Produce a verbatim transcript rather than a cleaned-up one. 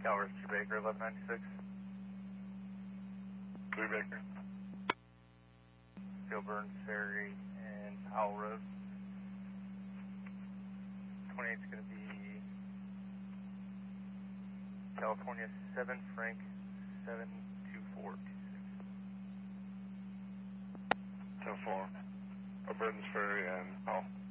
Calvert, two Baker, eleven ninety-six. three Baker. Gilburn Ferry and Powell Road. twenty-eight is going to be California seven, Frank seven two four two six. ten four. Burton's Ferry and Powell.